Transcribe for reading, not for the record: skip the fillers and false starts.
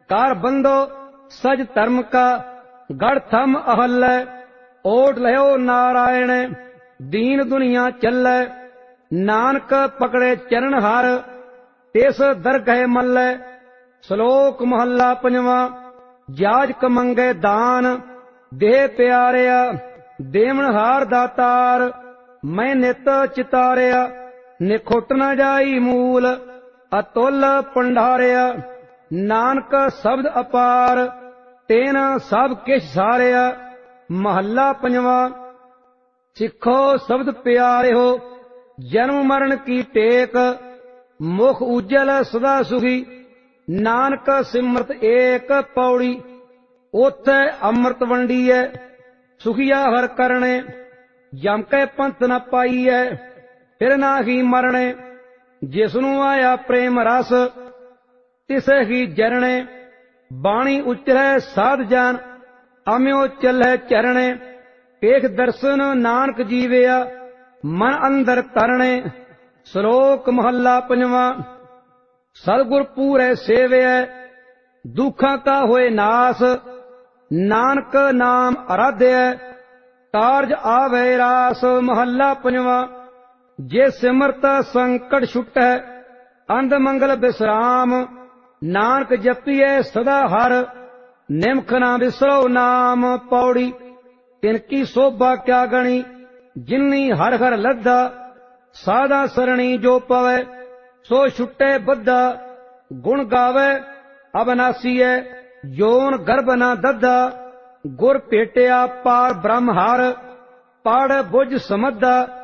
Car बंदो सज धर्म का गढ़ थम अहल्लै। ओट लहो नारायण दीन दुनिया चलै। नानक पकड़े चरण हर तिस दरगह मल्लै। श्लोक महला पंजवां। जाज कमंगे दान देह प्यारिया देवण हार दातार। मैं नित चितारिया निखुट न जाई मूल अतुल भंडारिया। नानक शब्द अपार तेन सब किश सारिया। महला पंजवां। सिखो शब्द प्यारे हो जन्म मरण की टेक। मुख उज्जल सदा सुखी नानक सिमरत एक पौड़ी। ओथे अमृत वंडीए सुखिया हर करने। जम के पंथ न पाईए फिर ना ही मरने। जिसनू आया प्रेम रस तिसे ही जरने। बाणी उचरै साध जान अम्यो चलै चरणे। एक दर्शन नानक जीविया मन अंदर तरणे। श्लोक महला पंजवां। सतगुर पूरे सेविया दुखा का होए नास। नानक नाम आराध्य कारज आवे रास। महला पंजवां। जे सिमरत संकट छुटै अंध मंगल विश्राम। नानक जपिए सदा हर निमख ना बिसरो नाम। पौड़ी तिनकी शोभा क्या गणी जिन्नी हर हर लद्दा। साधा सरणी जो पवै सो छुटे बद्धा। गुण गावे अबनासी है जोन गर्भ ना दद्दा। गुर भेटिया पार ब्रह्म हर पाड़ बुझ समद्धा।